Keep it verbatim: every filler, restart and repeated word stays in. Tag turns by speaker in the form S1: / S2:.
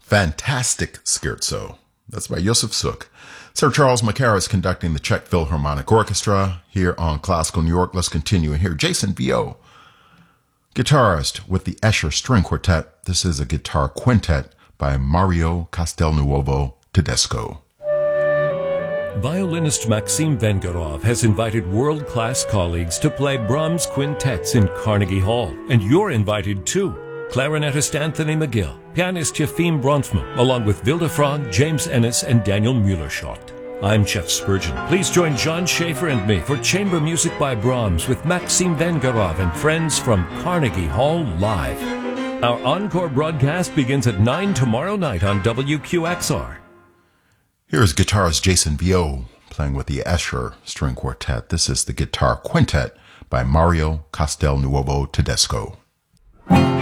S1: Fantastic Scherzo. That's by Josef Suk. Sir Charles Mackara is conducting the Czech Philharmonic Orchestra here on Classical New York. Let's continue and hear Jason Vio, guitarist with the Escher String Quartet. This is a guitar quintet by Mario Castelnuovo Tedesco.
S2: Violinist Maxim Vengerov has invited world-class colleagues to play Brahms quintets in Carnegie Hall, and you're invited too. Clarinetist Anthony McGill, pianist Yefim Bronfman, along with Vilde Frog, James Ennis, and Daniel Muellerschott. I'm Jeff Spurgeon. Please join John Schaefer and me for chamber music by Brahms with Maxim Vengerov and friends from Carnegie Hall Live. Our encore broadcast begins at nine tomorrow night on W Q X R.
S1: Here's guitarist Jason Vio playing with the Escher String Quartet. This is the guitar quintet by Mario Castelnuovo Tedesco.